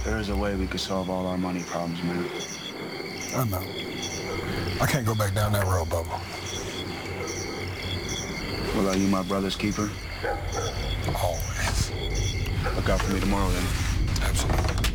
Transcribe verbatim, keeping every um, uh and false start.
There is a way we could solve all our money problems, man. I know. I can't go back down that road, Bubba. Well, are you my brother's keeper? Always. Look out for me tomorrow, then. Absolutely.